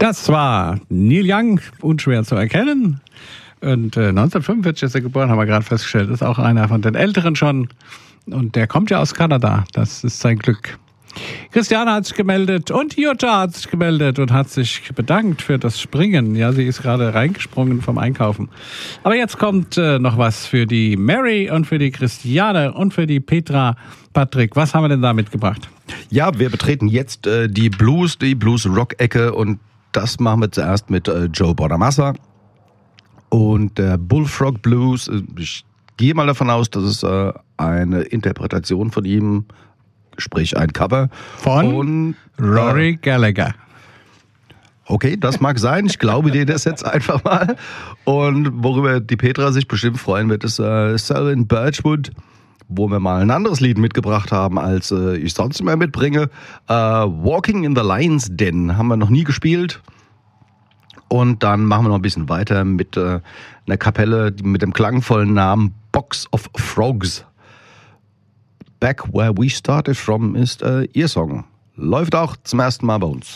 Das war Neil Young, unschwer zu erkennen. Und 1945 ist er geboren, haben wir gerade festgestellt. Ist auch einer von den Älteren schon. Und der kommt ja aus Kanada. Das ist sein Glück. Christiane hat sich gemeldet und Jutta hat sich gemeldet und hat sich bedankt für das Springen. Ja, sie ist gerade reingesprungen vom Einkaufen. Aber jetzt kommt noch was für die Mary und für die Christiane und für die Petra. Patrick, was haben wir denn da mitgebracht? Ja, wir betreten jetzt die Blues-Rock-Ecke und das machen wir zuerst mit Joe Bonamassa und der Bullfrog Blues. Ich gehe mal davon aus, dass es eine Interpretation von ihm, sprich ein Cover von Rory Gallagher. Okay, das mag sein. Ich glaube dir das jetzt einfach mal. Und worüber die Petra sich bestimmt freuen wird, ist Selwyn Birchwood, wo wir mal ein anderes Lied mitgebracht haben, als ich sonst immer mitbringe. Walking in the Lion's Den haben wir noch nie gespielt. Und dann machen wir noch ein bisschen weiter mit einer Kapelle mit dem klangvollen Namen Box of Frogs. Back Where We Started From ist ihr Song. Läuft auch zum ersten Mal bei uns.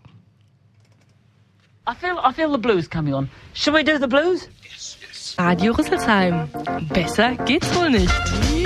I feel the blues coming on. Shall we do the blues? Radio Rüsselsheim. Besser geht's wohl nicht.